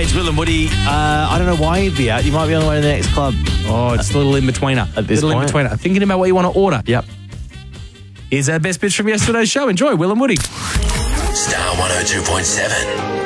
Hey, it's Will and Woody. I don't know why you'd be out. You might be on the way to the next club. Oh, it's a little in-betweener. At this point. In-betweener. Thinking about what you want to order. Yep. Here's our best bits from yesterday's show. Enjoy, Will and Woody. Star 102.7.